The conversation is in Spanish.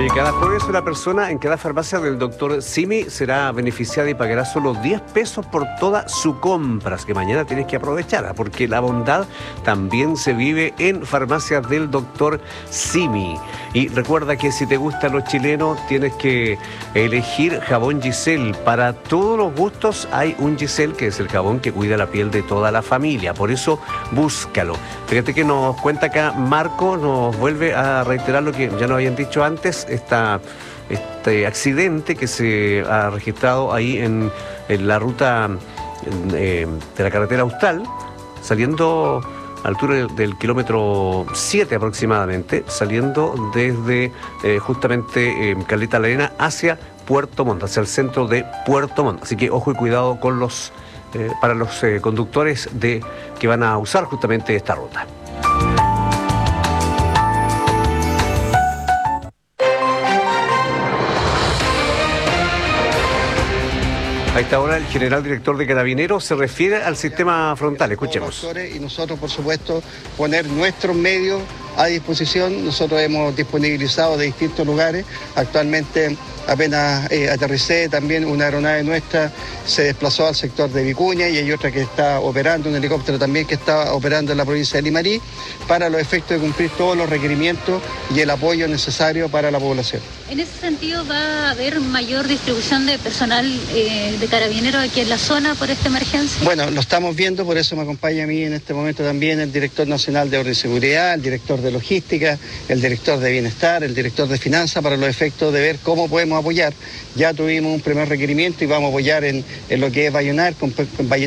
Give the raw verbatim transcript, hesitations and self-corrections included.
Oye, cada jueves una persona en cada farmacia del doctor Simi será beneficiada y pagará solo diez pesos por toda su compra, así que mañana tienes que aprovechar, porque la bondad también se vive en farmacias del doctor Simi. Y recuerda que si te gustan los chilenos tienes que elegir jabón Giselle. Para todos los gustos hay un Giselle, que es el jabón que cuida la piel de toda la familia, por eso búscalo. Fíjate que nos cuenta acá Marco, nos vuelve a reiterar lo que ya nos habían dicho antes, esta, este accidente que se ha registrado ahí en, en la ruta en, eh, de la carretera Austral, saliendo a altura del, del kilómetro siete aproximadamente, saliendo desde eh, justamente eh, Caleta La Arena hacia Puerto Montt, hacia el centro de Puerto Montt. Así que ojo y cuidado con los eh, para los eh, conductores de, que van a usar justamente esta ruta. A esta hora el general director de Carabineros se refiere al sistema frontal. Escuchemos. Y nosotros, por supuesto, poner nuestros medios a disposición. Nosotros hemos disponibilizado de distintos lugares. Actualmente apenas eh, aterricé también una aeronave nuestra, se desplazó al sector de Vicuña y hay otra que está operando, un helicóptero también que está operando en la provincia de Limarí, para los efectos de cumplir todos los requerimientos y el apoyo necesario para la población. En ese sentido, ¿va a haber mayor distribución de personal eh, de Carabineros aquí en la zona por esta emergencia? Bueno, lo estamos viendo, por eso me acompaña a mí en este momento también el director nacional de Orden y Seguridad, el director de Logística, el director de Bienestar, el director de Finanzas, para los efectos de ver cómo podemos apoyar. Ya tuvimos un primer requerimiento y vamos a apoyar en, en lo que es Vallenar, con, con Vallenar